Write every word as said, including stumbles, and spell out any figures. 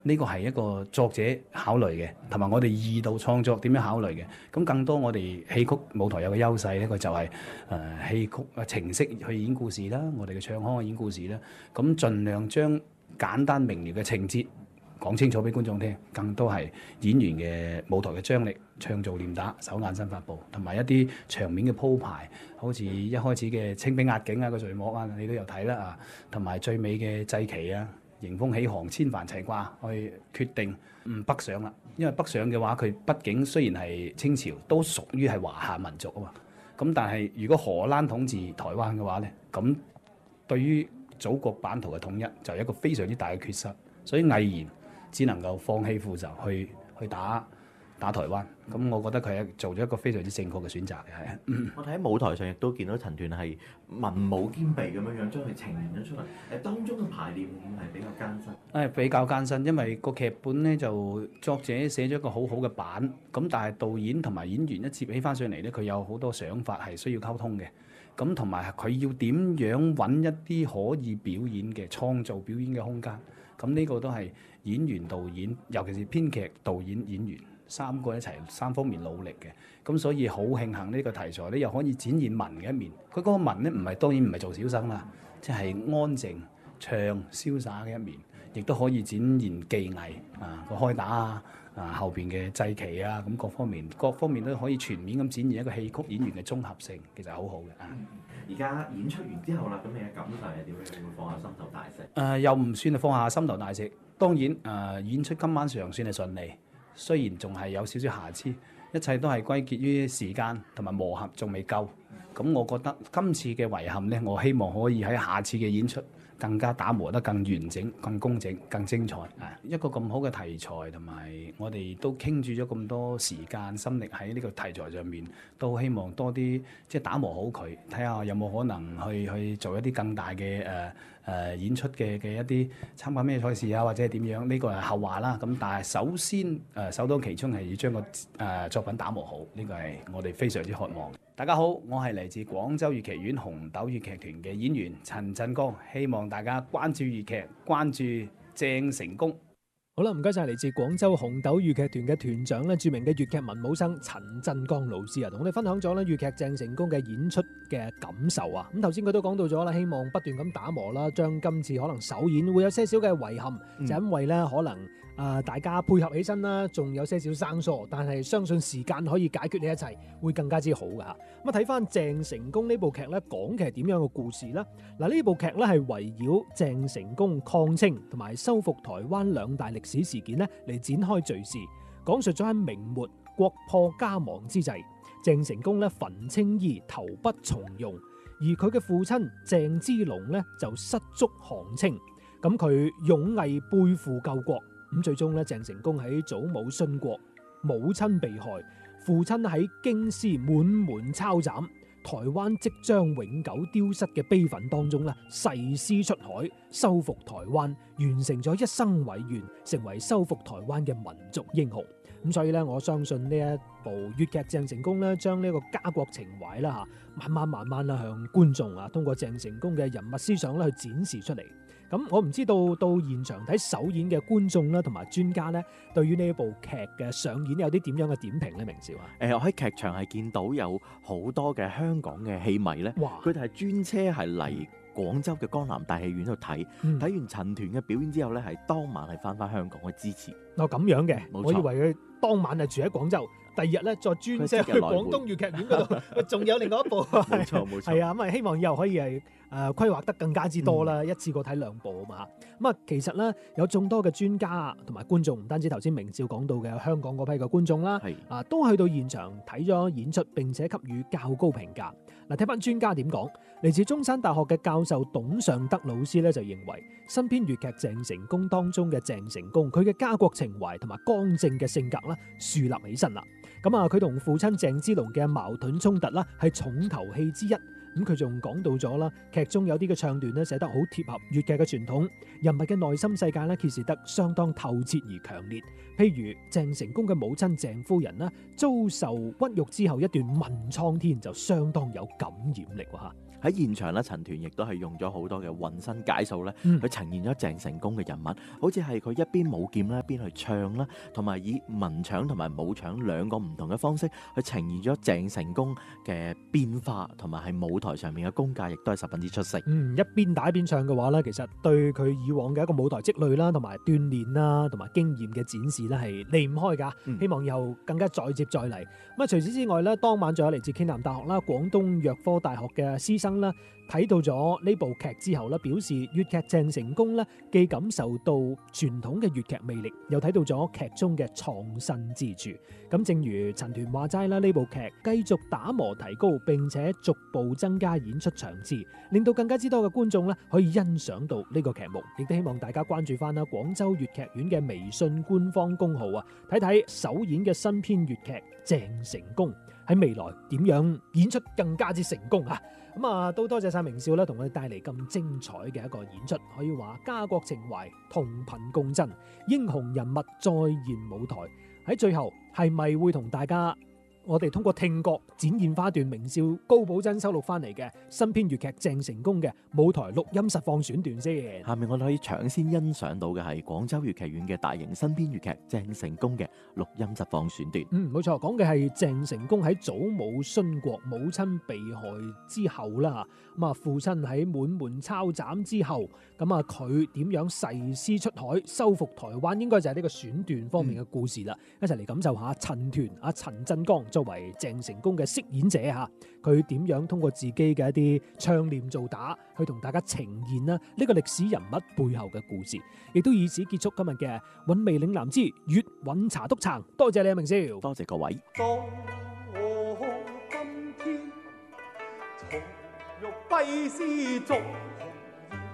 呢個係一個作者考慮嘅，同埋我哋二度創作點樣考慮嘅。咁更多我哋戲曲舞台有個優勢咧，佢就係誒戲曲啊程式去演故事啦，我哋嘅唱腔去演故事啦。咁盡量將簡單明瞭嘅情節講清楚俾觀眾聽，更多係演員嘅舞台嘅張力、唱做念打、手眼身法步，同埋一啲場面嘅鋪排，好似一開始嘅清兵壓境啊、個序幕啊，你都有睇啦啊，同埋最尾嘅祭旗啊。迎風起航，千帆齊掛，去決定唔北上啦。因為北上嘅話，佢畢竟雖然係清朝，都屬於係華夏民族啊嘛。咁但係如果荷蘭統治台灣嘅話咧，咁對於祖國版圖嘅統一就係一個非常之大嘅缺失，所以毅然只能夠放棄負責去去打打台灣。咁我覺得佢係做咗一個非常之正確嘅選擇嘅，係啊。 我睇喺舞台上亦都見到陳斷係文武兼備咁樣樣將佢呈現咗出嚟。誒當中嘅排練係比較艱辛。 誒比較艱辛，因為個劇本咧就作者寫咗一個好好嘅版，咁但係導演同埋演員一接起翻上嚟咧，佢有好多想法係需要溝通嘅。咁同埋佢要點樣揾一啲可以表演嘅創造表演嘅空間。咁呢個都係演員、導演，尤其是編劇、導演、演員。三個一齊三方面努力嘅，咁所以好慶幸呢個題材咧，又可以展現文嘅一面。佢嗰個文咧，唔係當然唔係做小生啦，即係安靜、唱、瀟灑嘅一面，亦都可以展現技藝啊，個開打啊，啊後邊嘅祭旗啊，咁各方面各方面都可以全面咁展現一個戲曲演員嘅綜合性，其實好好嘅啊。 而家演出完之後啦，咁你嘅感受係點樣？會放下心頭大石？誒、 呃，又唔算係放下心頭大石。當然誒、呃，演出今晚上算係順利。雖然仲係有少少瑕疵，一切都係歸結於時間同埋磨合仲未夠。咁我覺得今次嘅遺憾呢，我希望可以喺下次嘅演出更加打磨得更完整、更工整、更精彩。啊，一個咁好嘅題材，同埋我哋都傾住咗咁多時間心力喺呢個題材上面，都希望多啲即係打磨好佢，睇下有冇可能去去做一啲更大嘅誒。呃誒、呃、演出嘅嘅一啲參加咩賽事啊，或者係點樣？呢、這個係後話啦。咁但係首先誒、呃、首當其衝係要將個誒、呃、作品打磨好，呢、這個係我哋非常之渴望。大家好，我係嚟自廣州粵劇院紅豆粵劇團嘅演員陳振剛，希望大家關注粵劇，關注鄭成功。 好啦，唔該晒嚟自廣州紅豆粵劇團嘅團長咧，著名嘅粵劇文武生陳振剛老師啊，同我哋分享咗咧粵劇鄭成功嘅演出嘅感受啊。咁頭先佢都講到咗啦，希望不斷咁打磨啦，將今次可能首演會有些少嘅遺憾，嗯、就因為咧可能啊、呃、大家配合起身啦，仲有些少生疏，但係相信時間可以解決呢一切，會更加之好噶吓。咁啊睇翻鄭成功呢部劇咧，講嘅係點樣嘅故事咧？嗱，呢部劇咧係圍繞鄭成功抗清同埋收復台灣兩大歷史事件咧嚟展開敘事，講述咗喺明末國破家亡之際，鄭成功咧焚青衣投筆從戎，而佢嘅父親鄭芝龍咧就失足降清，咁佢勇毅背負救國，咁最終咧鄭成功喺祖母殉國、母親被害、父親喺京師滿門抄斬、台灣即將永久丟失嘅悲憤當中咧，誓師出海，收復台灣，完成咗一生偉願，成為收復台灣嘅民族英雄。咁所以咧，我相信呢一部粵劇鄭成功咧，將呢個家國情懷啦吓，慢慢慢慢啦向觀眾啊，通過鄭成功嘅人物思想咧去展示出嚟。咁我唔知道到現場睇首演嘅觀眾啦，同埋專家咧，對於呢一部劇嘅上演有啲點樣嘅點評咧？明少啊？ 誒、呃，我喺劇場係見到有好多嘅香港嘅戲迷咧，佢哋係專車係嚟廣州嘅江南大戲院度睇，睇、嗯、完陳團嘅表演之後咧，係當晚係翻返香港去支持。 哦，咁樣嘅， 冇錯， 我以為佢當晚係住喺廣州。第二日咧，再專車去廣東粵劇院嗰度，仲有另外一部。 冇錯冇錯， 係啊，咁啊希望以後可以係誒規劃得更加之多啦，嗯、一次過睇兩部啊嘛。咁啊，其實咧有眾多嘅專家同埋觀眾，唔單止頭先明少講到嘅香港嗰批嘅觀眾啦，啊都去到現場睇咗演出，並且給予較高評價。嗱，睇翻專家點講，嚟自中山大學嘅教授董尚德老師咧就認為，新編粵劇鄭成功當中嘅鄭成功，佢嘅家國情懷同埋剛正嘅性格啦，樹立起身啦。咁啊，佢同父親鄭芝龍嘅矛盾衝突啦，係重頭戲之一。咁佢仲講到咗啦，劇中有啲嘅唱段咧寫得好貼合粵劇嘅傳統，人物嘅內心世界咧揭示得相當透徹而強烈。譬如鄭成功嘅母親鄭夫人啦，遭受屈辱之後一段問蒼天就相當有感染力喎嚇。 喺現場咧，陳團亦都係用咗好多嘅渾身解數咧， 嗯去呈現咗鄭成功嘅人物，好似係佢一邊舞劍啦，一邊去唱啦，同埋以文場同埋武場兩個唔同嘅方式去呈現咗鄭成功嘅變化，同埋係舞台上面嘅功架，亦都係十分之出色。 嗯，一邊打一邊唱嘅話咧，其實對佢以往嘅一個舞台積累啦，同埋鍛鍊啦，同埋經驗嘅展示咧，係離唔開㗎。 嗯希望以後更加再接再厲。咁啊，除此之外咧，當晚仲有嚟自暨南大學啦、廣東藥科大學嘅師生啦，睇到咗呢部劇之後咧，表示粵劇鄭成功咧，既感受到傳統嘅粵劇魅力，又睇到咗劇中嘅創新之處。咁正如陳團話齋啦，呢部劇繼續打磨提高，並且逐步增加演出場次，令到更加之多嘅觀眾咧可以欣賞到呢個劇目。亦都希望大家關注翻啦廣州粵劇院嘅微信官方公號啊，睇睇首演嘅新編粵劇鄭成功喺未來點樣演出更加之成功啊！咁啊，都多謝晒明少啦，同我哋帶嚟咁精彩嘅一個演出，可以話家國情懷同頻共振，英雄人物再現舞台。喺最後係咪會同大家我哋通過聽覺展現翻一段明少高保真收錄翻嚟嘅新編粵劇鄭成功嘅舞台錄音實況選段先？ 下面我哋可以搶先欣賞到嘅係廣州粵劇院嘅大型新編粵劇鄭成功嘅錄音實況選段。 嗯，冇錯，講嘅係鄭成功喺祖母殉國、母親被害之後啦，咁啊父親喺滿門抄斬之後，咁啊佢點樣誓師出海收復台灣，應該就係呢個選段方面嘅故事啦。嗯、一齊嚟感受下陳團阿陳振剛作為鄭成功嘅飾演者嚇，佢點樣通過自己嘅一啲唱念做打，去同大家呈現啦呢個歷史人物背後嘅故事，亦都以此結束今日嘅韻味嶺南之粵韻茶督撐。多謝你啊，明少， 多謝各位。 當我今天重欲閉詩續